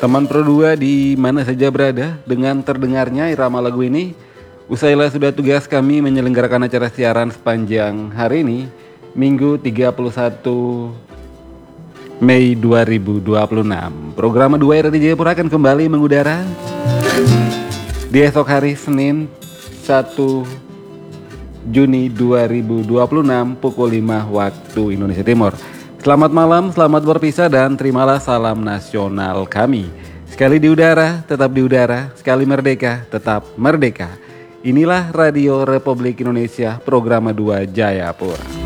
Teman Pro 2 di mana saja berada, dengan terdengarnya irama lagu ini, usailah sudah tugas kami menyelenggarakan acara siaran sepanjang hari ini, Minggu 31 Mei 2026. Program 2 RRI Jayapura akan kembali mengudara di esok hari Senin 1 Juni 2026 pukul 5 waktu Indonesia Timur. Selamat malam, selamat berpisah dan terimalah salam nasional kami. Sekali di udara, tetap di udara. Sekali merdeka, tetap merdeka. Inilah Radio Republik Indonesia, Program 2 Jayapura.